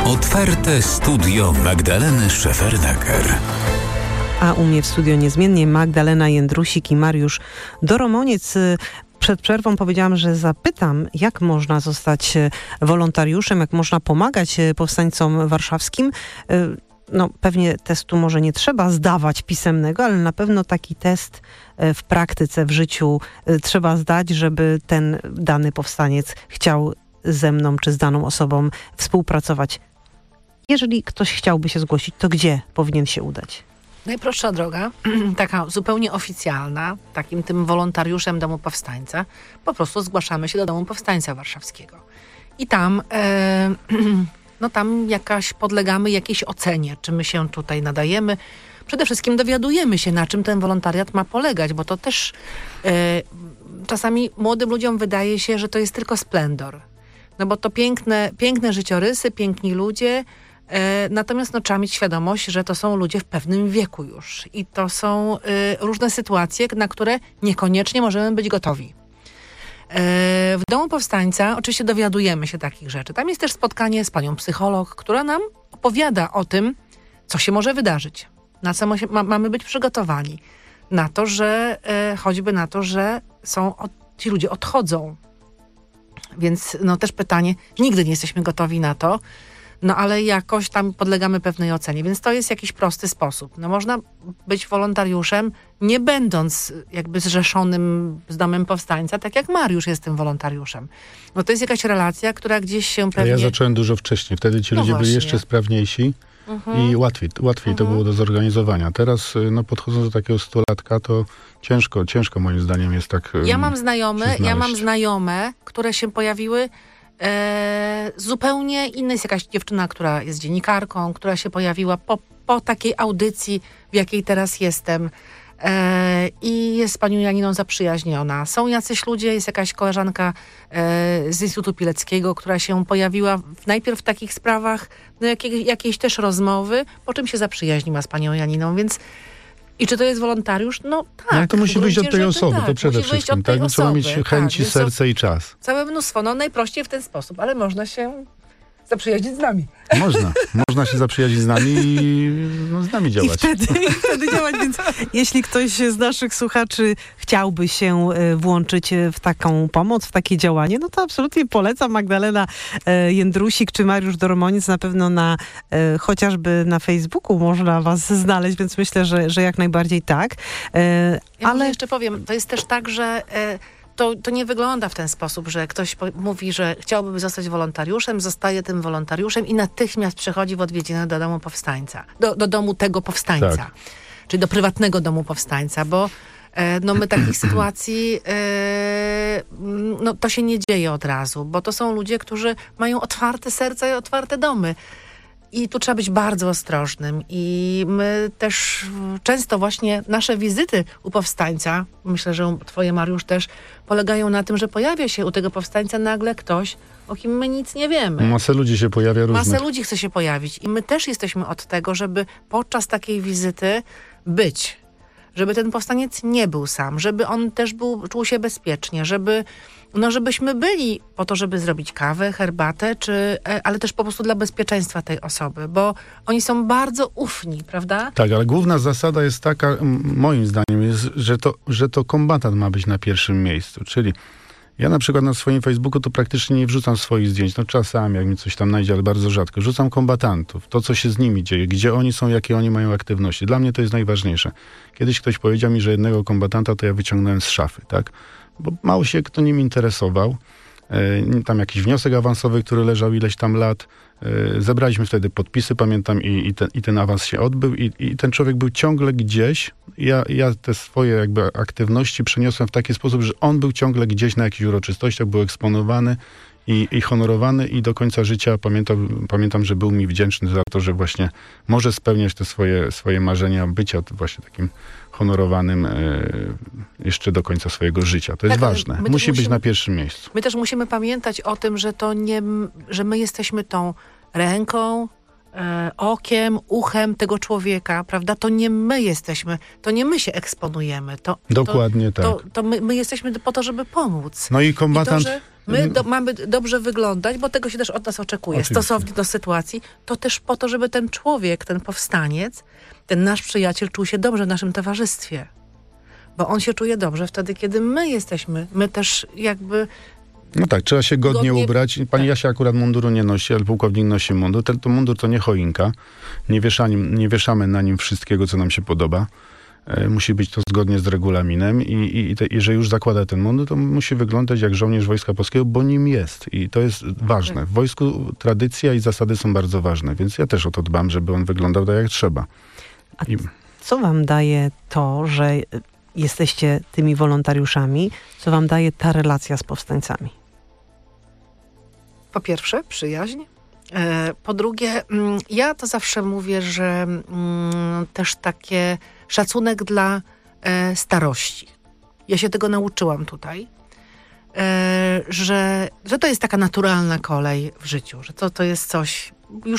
Otwarte studio Magdaleny Szefernaker. A u mnie w studio niezmiennie Magdalena Jędrusik i Mariusz Doromoniec. Przed przerwą powiedziałam, że zapytam, jak można zostać wolontariuszem, jak można pomagać powstańcom warszawskim. No, pewnie testu może nie trzeba zdawać pisemnego, ale na pewno taki test w praktyce, w życiu trzeba zdać, żeby ten dany powstaniec chciał ze mną czy z daną osobą współpracować. Jeżeli ktoś chciałby się zgłosić, to gdzie powinien się udać? Najprostsza droga, taka zupełnie oficjalna, takim tym wolontariuszem Domu Powstańca, po prostu zgłaszamy się do Domu Powstańca Warszawskiego. I tam, tam podlegamy jakiejś ocenie, czy my się tutaj nadajemy. Przede wszystkim dowiadujemy się, na czym ten wolontariat ma polegać, bo to też czasami młodym ludziom wydaje się, że to jest tylko splendor. No bo to piękne życiorysy, piękni ludzie. Natomiast trzeba mieć świadomość, że to są ludzie w pewnym wieku już i to są różne sytuacje, na które niekoniecznie możemy być gotowi. W Domu Powstańca oczywiście dowiadujemy się takich rzeczy. Tam jest też spotkanie z panią psycholog, która nam opowiada o tym, co się może wydarzyć, na co mamy być przygotowani. Na to, że choćby na to, że ci ludzie odchodzą. Więc też pytanie, nigdy nie jesteśmy gotowi na to, ale jakoś tam podlegamy pewnej ocenie, więc to jest jakiś prosty sposób. Można być wolontariuszem, nie będąc jakby zrzeszonym z Domem Powstańca, tak jak Mariusz jest tym wolontariuszem. To jest jakaś relacja, która gdzieś się pewnie... Ja zacząłem dużo wcześniej, wtedy ci ludzie byli jeszcze sprawniejsi i łatwiej to było do zorganizowania. Teraz podchodząc do takiego 100-latka, to ciężko moim zdaniem jest tak Ja mam znajome, które się pojawiły zupełnie inna. Jest jakaś dziewczyna, która jest dziennikarką, która się pojawiła po takiej audycji, w jakiej teraz jestem i jest z panią Janiną zaprzyjaźniona. Są jacyś ludzie, jest jakaś koleżanka z Instytutu Pileckiego, która się pojawiła najpierw w takich sprawach, jakiejś też rozmowy, po czym się zaprzyjaźniła z panią Janiną, więc i czy to jest wolontariusz? Tak. To musi wyjść od tej osoby, to przede wszystkim. Tak? Trzeba mieć chęci, serce i czas. Całe mnóstwo. Najprościej w ten sposób, ale można się zaprzyjaźnić z nami. Można się zaprzyjaźnić z nami i z nami działać. I wtedy działać, więc jeśli ktoś z naszych słuchaczy chciałby się włączyć w taką pomoc, w takie działanie, to absolutnie polecam. Magdalena Jędrusik czy Mariusz Doromoniec, na pewno chociażby na Facebooku można was znaleźć, więc myślę, że jak najbardziej tak. Ale jeszcze powiem, to jest też tak, że to nie wygląda w ten sposób, że ktoś mówi, że chciałby zostać wolontariuszem, zostaje tym wolontariuszem i natychmiast przechodzi w odwiedziny do Domu Powstańca, do domu tego powstańca, tak. Czyli do prywatnego Domu Powstańca, bo my takich sytuacji to się nie dzieje od razu, bo to są ludzie, którzy mają otwarte serca i otwarte domy. I tu trzeba być bardzo ostrożnym i my też często właśnie nasze wizyty u powstańca, myślę, że twoje, Mariusz, też polegają na tym, że pojawia się u tego powstańca nagle ktoś, o kim my nic nie wiemy. Masa ludzi się pojawia różnych. Masa ludzi chce się pojawić i my też jesteśmy od tego, żeby podczas takiej wizyty być. Żeby ten powstaniec nie był sam, żeby on też czuł się bezpiecznie, żebyśmy byli po to, żeby zrobić kawę, herbatę, ale też po prostu dla bezpieczeństwa tej osoby, bo oni są bardzo ufni, prawda? Tak, ale główna zasada jest taka, moim zdaniem, jest, że to kombatant ma być na pierwszym miejscu, czyli ja na przykład na swoim Facebooku to praktycznie nie wrzucam swoich zdjęć, czasami jak mi coś tam najdzie, ale bardzo rzadko. Wrzucam kombatantów, to co się z nimi dzieje, gdzie oni są, jakie oni mają aktywności. Dla mnie to jest najważniejsze. Kiedyś ktoś powiedział mi, że jednego kombatanta to ja wyciągnąłem z szafy, tak? Bo mało się kto nim interesował. Tam jakiś wniosek awansowy, który leżał ileś tam lat. Zebraliśmy wtedy podpisy, pamiętam, i ten awans się odbył i ten człowiek był ciągle gdzieś. Ja te swoje jakby aktywności przeniosłem w taki sposób, że on był ciągle gdzieś na jakichś uroczystościach, był eksponowany i honorowany i do końca życia pamiętam, że był mi wdzięczny za to, że właśnie może spełniać te swoje marzenia bycia właśnie takim honorowanym jeszcze do końca swojego życia. To jest ważne. Musi być na pierwszym miejscu. My też musimy pamiętać o tym, że my jesteśmy tą ręką, okiem, uchem tego człowieka, prawda? To nie my jesteśmy, to nie my się eksponujemy. Dokładnie tak. To my jesteśmy po to, żeby pomóc. No i kombatant... My mamy dobrze wyglądać, bo tego się też od nas oczekuje, Oczywiście. stosownie do sytuacji. To też po to, żeby ten człowiek, ten powstaniec, ten nasz przyjaciel czuł się dobrze w naszym towarzystwie. Bo on się czuje dobrze wtedy, kiedy my jesteśmy. My też jakby... No tak, trzeba się godnie Godnie- ubrać. Pani tak. Jasia akurat munduru nie nosi, ale pułkownik nosi mundur. To mundur to nie choinka. Nie wieszamy na nim wszystkiego, co nam się podoba. Musi być to zgodnie z regulaminem i jeżeli już zakłada ten mundur, to musi wyglądać jak żołnierz Wojska Polskiego, bo nim jest. I to jest ważne. W wojsku tradycja i zasady są bardzo ważne, więc ja też o to dbam, żeby on wyglądał tak jak trzeba. A I- co wam daje to, że jesteście tymi wolontariuszami? Co wam daje ta relacja z powstańcami? Po pierwsze, przyjaźń. Po drugie, ja to zawsze mówię, że też takie szacunek dla starości. Ja się tego nauczyłam tutaj, że to jest taka naturalna kolej w życiu, że to jest coś,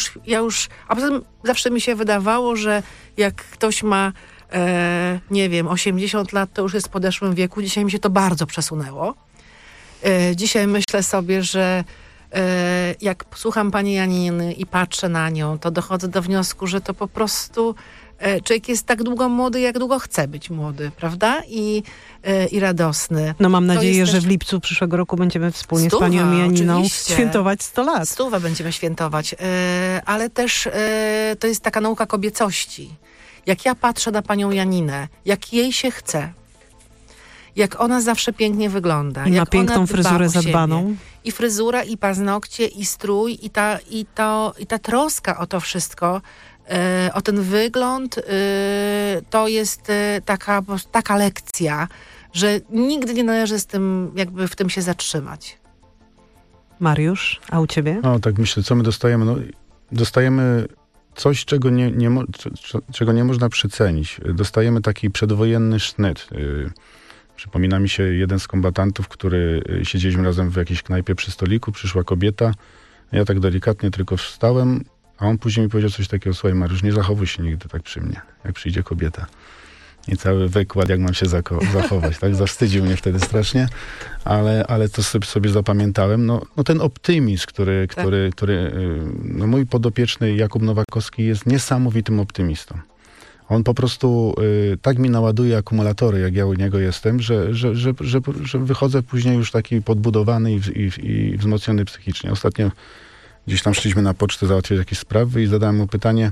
a poza tym zawsze mi się wydawało, że jak ktoś ma, nie wiem, 80 lat, to już jest w podeszłym wieku. Dzisiaj mi się to bardzo przesunęło. Dzisiaj myślę sobie, że jak słucham pani Janiny i patrzę na nią, to dochodzę do wniosku, że to po prostu człowiek jest tak długo młody, jak długo chce być młody, prawda? I radosny. No mam To nadzieję, jest że też- w lipcu przyszłego roku będziemy wspólnie Stuwa, z panią Janiną oczywiście. świętować 100 lat. 100 będziemy świętować, ale też to jest taka nauka kobiecości. Jak ja patrzę na panią Janinę, jak jej się chce, jak ona zawsze pięknie wygląda. I ma jak piękną ona dba fryzurę o siebie. zadbaną. I fryzura, i paznokcie, i strój, i ta troska o to wszystko, o ten wygląd, to jest taka lekcja, że nigdy nie należy z tym, jakby w tym się zatrzymać. Mariusz, a u ciebie? No tak myślę, co my dostajemy? No, dostajemy coś, czego nie można przecenić. Dostajemy taki przedwojenny sznyt. Przypomina mi się jeden z kombatantów, siedzieliśmy razem w jakiejś knajpie przy stoliku, przyszła kobieta, ja tak delikatnie tylko wstałem, a on później mi powiedział coś takiego: słuchaj Mariusz, nie zachowuj się nigdy tak przy mnie, jak przyjdzie kobieta. I cały wykład, jak mam się zachować. Tak zawstydził mnie wtedy strasznie, ale to sobie zapamiętałem. No ten optymizm, który mój podopieczny Jakub Nowakowski jest niesamowitym optymistą. On po prostu tak mi naładuje akumulatory, jak ja u niego jestem, że wychodzę później już taki podbudowany i wzmocniony psychicznie. Ostatnio gdzieś tam szliśmy na pocztę załatwiać jakieś sprawy i zadałem mu pytanie,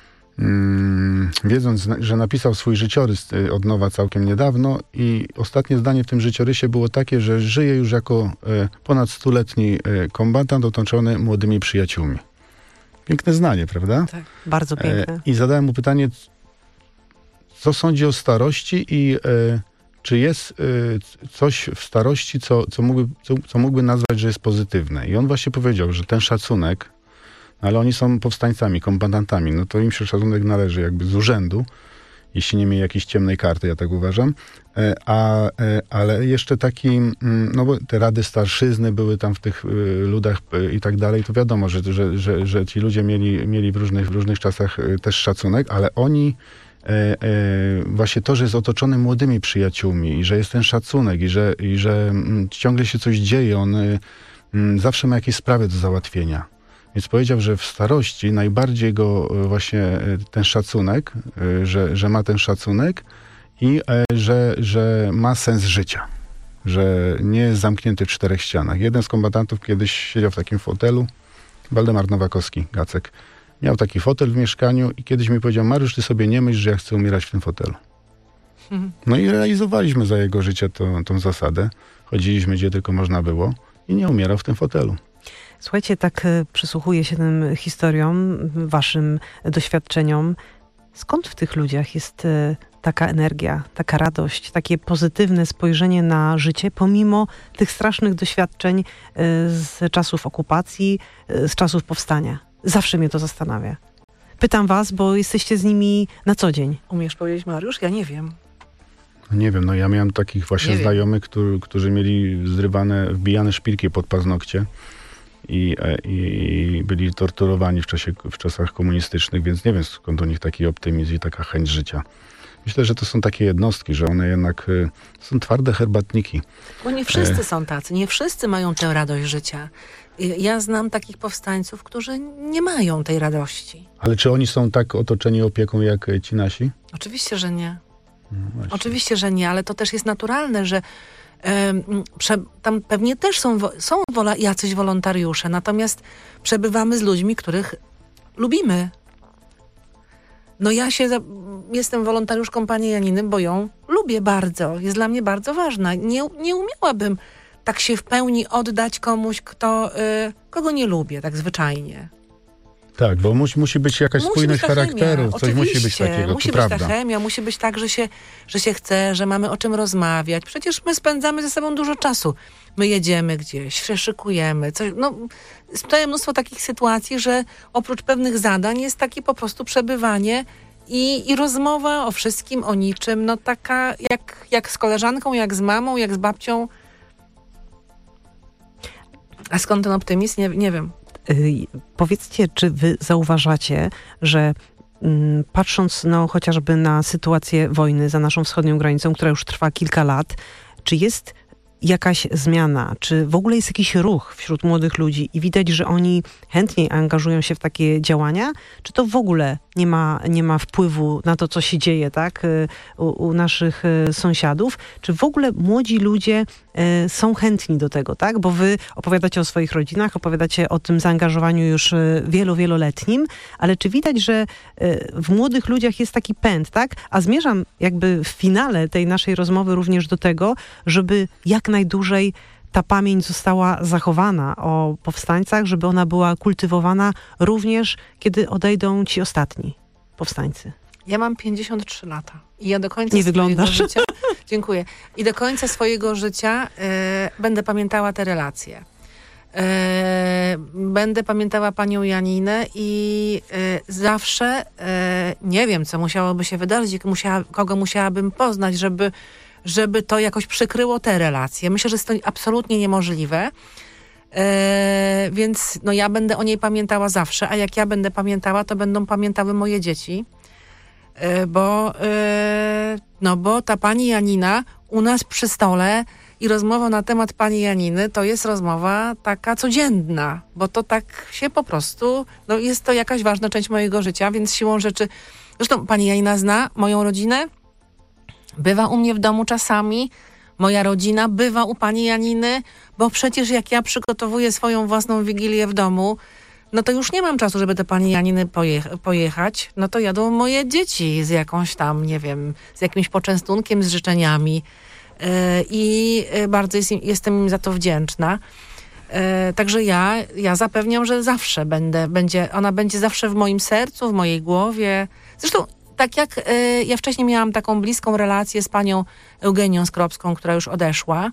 wiedząc, że napisał swój życiorys od nowa całkiem niedawno i ostatnie zdanie w tym życiorysie było takie, że żyje już jako ponad 100-letni kombatant otoczony młodymi przyjaciółmi. Piękne zdanie, prawda? Tak. Bardzo piękne. I zadałem mu pytanie, co sądzi o starości i czy jest coś w starości, co mógłby nazwać, że jest pozytywne. I on właśnie powiedział, że ten szacunek, ale oni są powstańcami, kombatantami, no to im się szacunek należy jakby z urzędu, jeśli nie mieli jakiejś ciemnej karty, ja tak uważam. Ale jeszcze taki, no bo te rady starszyzny były tam w tych ludach i tak dalej, to wiadomo, że ci ludzie mieli w różnych czasach też szacunek, ale oni właśnie to, że jest otoczony młodymi przyjaciółmi i że jest ten szacunek i że ciągle się coś dzieje, on zawsze ma jakieś sprawy do załatwienia. Więc powiedział, że w starości najbardziej go właśnie ten szacunek, że ma ten szacunek i że ma sens życia. Że nie jest zamknięty w 4 ścianach. Jeden z kombatantów kiedyś siedział w takim fotelu, Waldemar Nowakowski, Gacek. Miał taki fotel w mieszkaniu i kiedyś mi powiedział: Mariusz, ty sobie nie myśl, że ja chcę umierać w tym fotelu. No i realizowaliśmy za jego życia tą zasadę. Chodziliśmy gdzie tylko można było i nie umierał w tym fotelu. Słuchajcie, tak przysłuchuję się tym historiom, waszym doświadczeniom. Skąd w tych ludziach jest taka energia, taka radość, takie pozytywne spojrzenie na życie, pomimo tych strasznych doświadczeń z czasów okupacji, z czasów powstania? Zawsze mnie to zastanawia. Pytam was, bo jesteście z nimi na co dzień. Umiesz powiedzieć, Mariusz? Ja nie wiem. No nie wiem, no ja miałem takich właśnie znajomych, którzy mieli wbijane szpilki pod paznokcie i byli torturowani w czasach komunistycznych, więc nie wiem, skąd u nich taki optymizm i taka chęć życia. Myślę, że to są takie jednostki, że one jednak są twarde herbatniki. Bo nie wszyscy są tacy, nie wszyscy mają tę radość życia. Ja znam takich powstańców, którzy nie mają tej radości. Ale czy oni są tak otoczeni opieką jak ci nasi? Oczywiście, że nie. No Oczywiście, że nie, ale to też jest naturalne, że tam pewnie też są jacyś wolontariusze, natomiast przebywamy z ludźmi, których lubimy. No ja jestem wolontariuszką pani Janiny, bo ją lubię bardzo. Jest dla mnie bardzo ważna. Nie umiałabym tak się w pełni oddać komuś, kogo nie lubię, tak zwyczajnie. Tak, bo musi być jakaś spójność charakterów, coś musi być takiego, musi być ta chemia, musi być tak, że się chce, że mamy o czym rozmawiać. Przecież my spędzamy ze sobą dużo czasu. My jedziemy gdzieś, się szykujemy. Jest mnóstwo takich sytuacji, że oprócz pewnych zadań jest takie po prostu przebywanie i rozmowa o wszystkim, o niczym. No taka jak z koleżanką, jak z mamą, jak z babcią. A skąd ten optymizm? Nie wiem. Powiedzcie, czy wy zauważacie, że patrząc chociażby na sytuację wojny za naszą wschodnią granicą, która już trwa kilka lat, czy jest jakaś zmiana, czy w ogóle jest jakiś ruch wśród młodych ludzi i widać, że oni chętniej angażują się w takie działania, czy to w ogóle nie ma wpływu na to, co się dzieje, tak, u naszych sąsiadów, czy w ogóle młodzi ludzie są chętni do tego, tak, bo wy opowiadacie o swoich rodzinach, opowiadacie o tym zaangażowaniu już wieloletnim, ale czy widać, że w młodych ludziach jest taki pęd, tak, a zmierzam jakby w finale tej naszej rozmowy również do tego, żeby jak najdłużej ta pamięć została zachowana o powstańcach, żeby ona była kultywowana również, kiedy odejdą ci ostatni powstańcy. Ja mam 53 lata i ja do końca nie wyglądasz. Życia... Dziękuję. I do końca swojego życia będę pamiętała te relacje. Będę pamiętała panią Janinę i zawsze nie wiem, co musiałoby się wydarzyć, kogo musiałabym poznać, żeby to jakoś przykryło te relacje. Myślę, że jest to absolutnie niemożliwe. Więc ja będę o niej pamiętała zawsze, a jak ja będę pamiętała, to będą pamiętały moje dzieci. Bo ta pani Janina u nas przy stole i rozmowa na temat pani Janiny to jest rozmowa taka codzienna, bo to tak się po prostu, jest to jakaś ważna część mojego życia, więc siłą rzeczy, zresztą pani Janina zna moją rodzinę, bywa u mnie w domu czasami, moja rodzina bywa u pani Janiny, bo przecież jak ja przygotowuję swoją własną wigilię w domu, no to już nie mam czasu, żeby do pani Janiny pojechać, no to jadą moje dzieci z jakąś tam, nie wiem, z jakimś poczęstunkiem, z życzeniami i bardzo jestem im za to wdzięczna. Także ja zapewniam, że zawsze ona będzie zawsze w moim sercu, w mojej głowie. Zresztą tak jak ja wcześniej miałam taką bliską relację z panią Eugenią Skropską, która już odeszła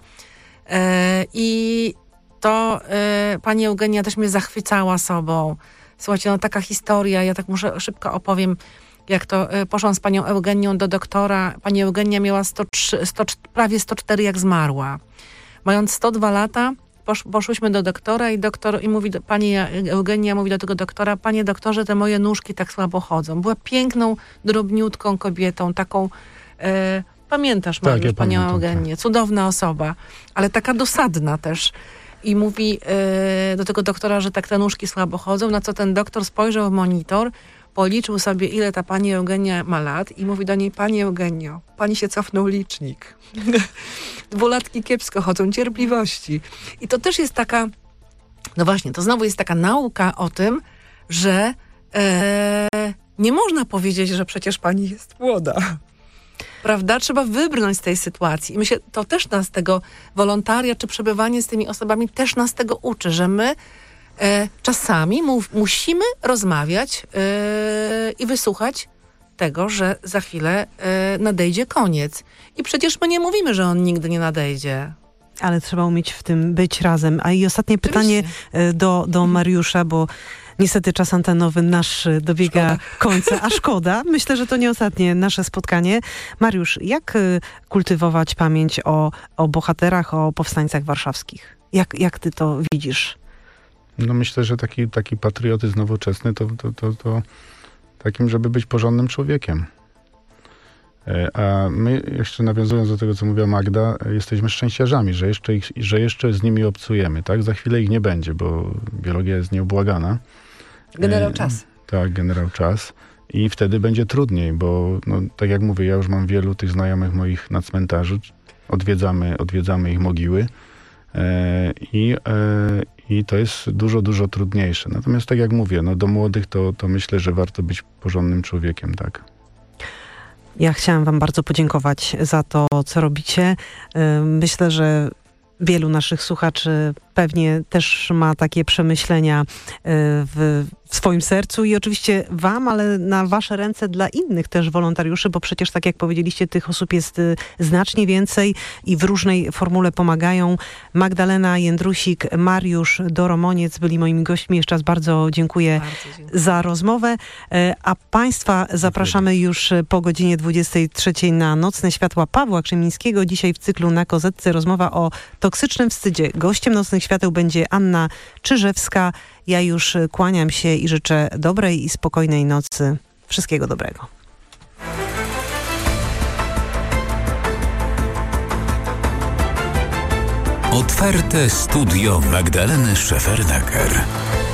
i to pani Eugenia też mnie zachwycała sobą. Słuchajcie, taka historia, ja tak muszę szybko opowiem, jak to poszłam z panią Eugenią do doktora. Pani Eugenia miała prawie 104, jak zmarła. Mając 102 lata, poszłyśmy do doktora i mówi pani Eugenia mówi do tego doktora: panie doktorze, te moje nóżki tak słabo chodzą. Była piękną, drobniutką kobietą, taką... pamiętasz, Mariusz, tak, ja panią Eugenię? Tak. Cudowna osoba, ale taka dosadna też. I mówi do tego doktora, że tak te nóżki słabo chodzą, na co ten doktor spojrzał w monitor, policzył sobie, ile ta pani Eugenia ma lat i mówi do niej: pani Eugenio, pani się cofnął licznik. 2-latki kiepsko chodzą, cierpliwości. I to też jest taka, no właśnie, to znowu jest taka nauka o tym, że nie można powiedzieć, że przecież pani jest młoda. Prawda? Trzeba wybrnąć z tej sytuacji. I myślę, to też nas tego wolontariat, czy przebywanie z tymi osobami też nas tego uczy, że my czasami musimy rozmawiać i wysłuchać tego, że za chwilę nadejdzie koniec. I przecież my nie mówimy, że on nigdy nie nadejdzie. Ale trzeba umieć w tym być razem. A i ostatnie pytanie do Mariusza, bo niestety czas antenowy nasz dobiega końca, a szkoda. Myślę, że to nie ostatnie nasze spotkanie. Mariusz, jak kultywować pamięć o bohaterach, o powstańcach warszawskich? Jak ty to widzisz? No myślę, że taki patriotyzm nowoczesny to takim, żeby być porządnym człowiekiem. A my, jeszcze nawiązując do tego, co mówiła Magda, jesteśmy szczęściarzami, że jeszcze z nimi obcujemy, tak? Za chwilę ich nie będzie, bo biologia jest nieubłagana. Generał czas. Tak, generał czas. I wtedy będzie trudniej, bo no, tak jak mówię, ja już mam wielu tych znajomych moich na cmentarzu. Odwiedzamy ich mogiły i to jest dużo, dużo trudniejsze. Natomiast tak jak mówię, no, do młodych to myślę, że warto być porządnym człowiekiem, tak. Ja chciałam wam bardzo podziękować za to, co robicie. Myślę, że wielu naszych słuchaczy pewnie też ma takie przemyślenia w swoim sercu i oczywiście wam, ale na wasze ręce dla innych też wolontariuszy, bo przecież tak jak powiedzieliście, tych osób jest znacznie więcej i w różnej formule pomagają. Magdalena Jędrusik, Mariusz Doromoniec byli moimi gośćmi. Jeszcze raz bardzo dziękuję za rozmowę. A państwa zapraszamy już po godzinie 23 na Nocne Światła Pawła Krzemińskiego. Dzisiaj w cyklu Na Kozetce rozmowa o toksycznym wstydzie. Gościem Nocnych Świateł będzie Anna Czyżewska. Ja już kłaniam się i życzę dobrej i spokojnej nocy. Wszystkiego dobrego. Otwarte studio Magdaleny Szefernaker.